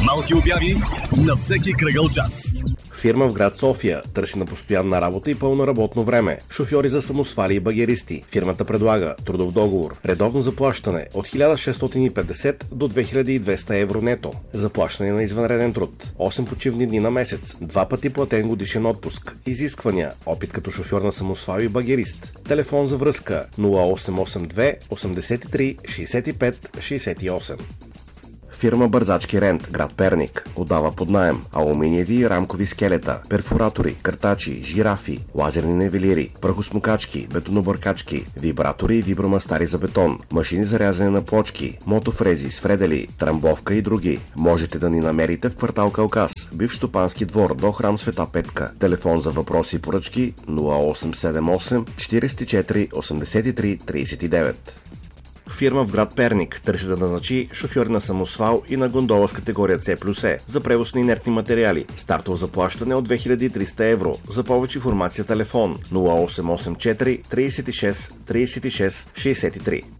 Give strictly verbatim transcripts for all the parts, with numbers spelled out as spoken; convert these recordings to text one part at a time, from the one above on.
Малки обяви на всеки кръгъл час. Фирма в град София търси на постоянна работа и пълно работно време. Шофьори за самосвали и багеристи. Фирмата предлага трудов договор. Редовно заплащане от хиляда шестстотин и петдесет до две хиляди и двеста евро нето. Заплащане на извънреден труд. осем почивни дни на месец. Два пъти платен годишен отпуск. Изисквания. Опит като шофьор на самосвал и багерист. Телефон за връзка нула осем осем две осемдесет и три шейсет и пет шейсет и осем. Фирма Бързачки Рент, град Перник, отдава под наем алуминиеви и рамкови скелета, перфоратори, картачи, жирафи, лазерни нивелири, прахосмукачки, бетонобъркачки, вибратори и вибромастари за бетон, машини за рязане на плочки, мотофрези, свредели, трамбовка и други. Можете да ни намерите в квартал Кавказ, бивш стопански двор до храм Света Петка. Телефон за въпроси и поръчки нула осем седем осем четиридесет и четири осемдесет и три тридесет и девет. Фирма в град Перник търси да назначи шофьори на самосвал и на гондола с категория С плюс Е за превоз на инертни материали. Стартово заплащане от две хиляди и триста евро. За повече информация телефон нула осем осем четири тридесет и шест тридесет и шест шейсет и три.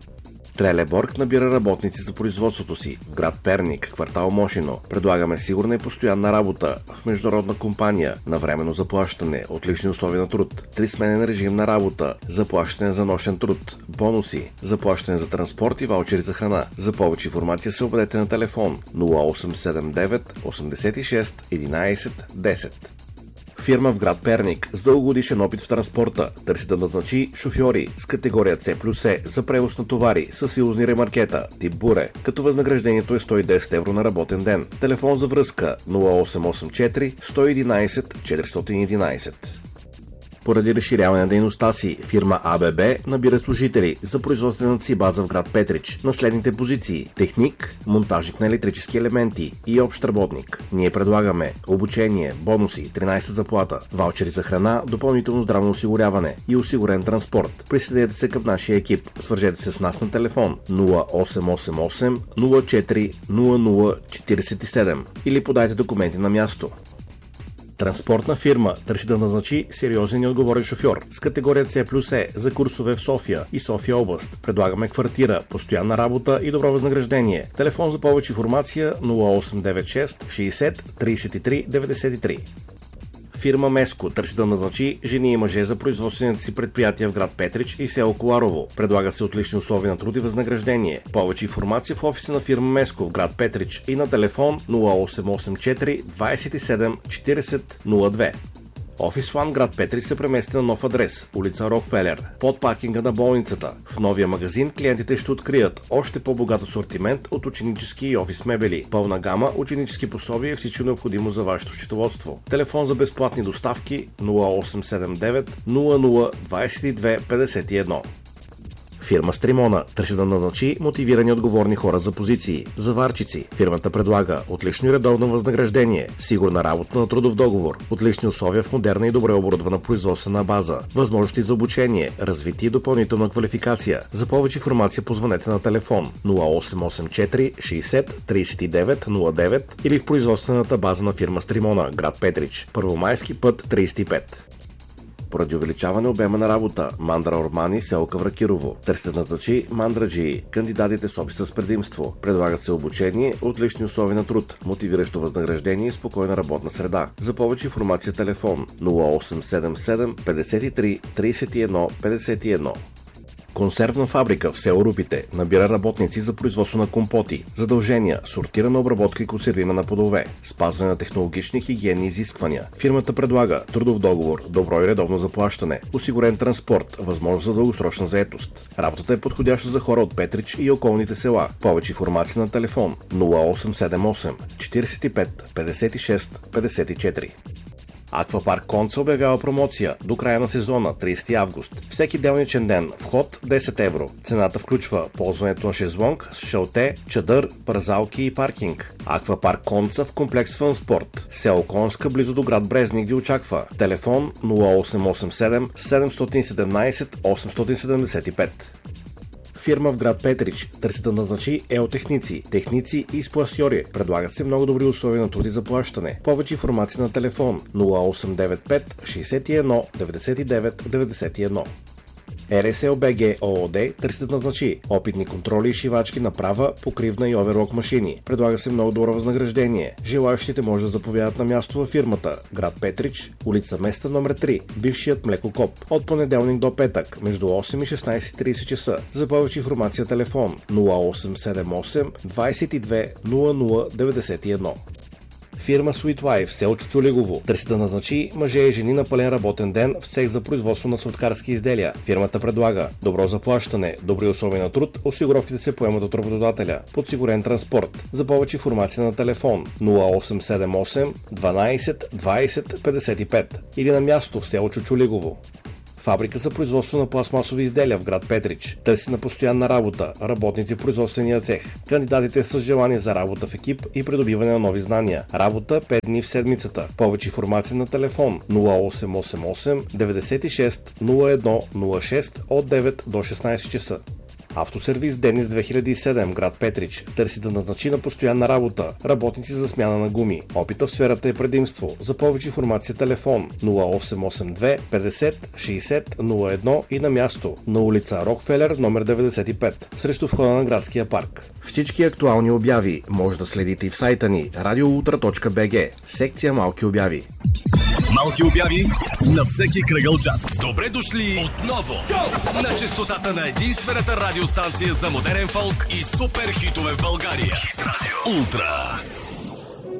Трелеборг набира работници за производството си в град Перник, квартал Мошино. Предлагаме сигурна и постоянна работа в международна компания, на временно заплащане, отлични условия на труд, трисменен режим на работа, заплащане за нощен труд, бонуси, заплащане за транспорт и ваучери за храна. За повече информация се обадете на телефон нула осем седем девет осемдесет и шест единадесет десет. Фирма в град Перник с дългогодишен опит в транспорта търси да назначи шофьори с категория С плюс Е за превоз на товари с съюзни ремаркета тип буре, като възнаграждението е сто и десет евро на работен ден. Телефон за връзка нула осем осем четири сто и единадесет четиристотин и единадесет. Поради разширяване на дейността си, фирма А Б Б набира служители за производствената си база в град Петрич на следните позиции: техник, монтажник на електрически елементи и общ работник. Ние предлагаме обучение, бонуси, тринадесет заплата, ваучери за храна, допълнително здравно осигуряване и осигурен транспорт. Присъединете се към нашия екип. Свържете се с нас на телефон нула осем осем осем нула четири нула нула четиридесет и седем или подайте документи на място. Транспортна фирма търси да назначи сериозен и отговорен шофьор с категория С плюс Е за курсове в София и София област. Предлагаме квартира, постоянна работа и добро възнаграждение. Телефон за повече информация нула осем девет шест шейсет тридесет и три деветдесет и три. Фирма Меско търси да назначи жени и мъже за производствените си предприятия в град Петрич и село Коларово. Предлага се отлични условия на труд и възнаграждение. Повече информация в офиса на фирма Меско в град Петрич и на телефон нула осем осем четири двадесет и седем четиридесет нула две. Офис One град Петрич се премести на нов адрес, улица Рокфелер, под паркинга на болницата. В новия магазин клиентите ще открият още по-богат асортимент от ученически и офис мебели, пълна гама ученически пособия и всичко необходимо за вашето счетоводство. Телефон за безплатни доставки нула осем седем девет нула нула двадесет и две петдесет и едно. Фирма Стримона търси да назначи мотивирани отговорни хора за позиции. Заварчици. Фирмата предлага отлично и редовно възнаграждение, сигурна работа на трудов договор, отлични условия в модерна и добре оборудвана производствена база, възможности за обучение, развитие и допълнителна квалификация. За повече информация позвънете на телефон нула осем осем четири шейсет тридесет и девет нула девет или в производствената база на фирма Стримона, град Петрич, Първомайски път тридесет и пет. Поради увеличаване обема на работа, Мандра Ормани, село Кавракирово. Търсят да назначи мандраджии, кандидатите с опит с предимство. Предлагат се обучение, отлични условия на труд, мотивиращо възнаграждение и спокойна работна среда. За повече информация телефон нула осем седем седем петдесет и три тридесет и едно петдесет и едно. Консервна фабрика в село Рупите набира работници за производство на компоти. Задължения: сортирана обработка и консервиране на плодове, спазване на технологични хигиенни изисквания. Фирмата предлага трудов договор, добро и редовно заплащане, осигурен транспорт, възможност за дългосрочна заетост. Работата е подходяща за хора от Петрич и околните села. Повече информация на телефон нула осем седем осем четиридесет и пет петдесет и шест петдесет и четири. Аквапарк Конца обявява промоция до края на сезона, тридесети август. Всеки делничен ден вход десет евро. Цената включва ползването на шезлонг с шалте, чадър, парзалки и паркинг. Аквапарк Конца в комплекс Фън Спорт. Село Конска, близо до град Брезник, ви очаква. Телефон нула осем осем седем седем едно седем осем седем пет. Фирма в град Петрич търси да назначи еотехници, техници и спласьори. Предлагат се много добри условия на труд и заплащане. Повече информация на телефон нула осем девет пет шейсет и едно деветдесет и девет деветдесет и едно. Р С Л Б Г ООД търси да назначи опитни контроли и шивачки на права, покривна и оверлок машини. Предлага се много добро възнаграждение. Желаещите може да заповядат на място във фирмата, град Петрич, улица Места номер три, бившият млекокоп, от понеделник до петък, между осем и шестнайсет и трийсет часа. За повече информация телефон нула осем седем осем двайсет и две нула нула деветдесет и едно. Фирма Sweet Life, село Чучулегово, търси да назначи мъже и жени на пълен работен ден в цех за производство на сладкарски изделия. Фирмата предлага добро заплащане, добри условия на труд, осигуровките се поемат от работодателя, подсигурен транспорт. За повече информация на телефон нула осем седем осем дванайсет двайсет петдесет и пет или на място в село Чучулегово. Фабрика за производство на пластмасови изделия в град Петрич търси на постоянна работа работници в производствения цех. Кандидатите са с желание за работа в екип и придобиване на нови знания. Работа пет дни в седмицата. Повече информация на телефон нула осем осем осем деветдесет и шест нула едно нула шест от девет до шестнайсет часа. Автосервис Денис две хиляди и седем, град Петрич, търси да назначи на постоянна работа работници за смяна на гуми. Опита в сферата е предимство. За повече информация телефон нула осем осем две петдесет шейсет нула едно и на място на улица Рокфелер номер деветдесет и пет, срещу входа на градския парк. Всички актуални обяви може да следите и в сайта ни радиоутра точка бг, секция Малки обяви. Малки обяви на всеки кръгъл час. Добре дошли отново на честотата на единствената радиостанция за модерен фолк и супер хитове в България. Ултра.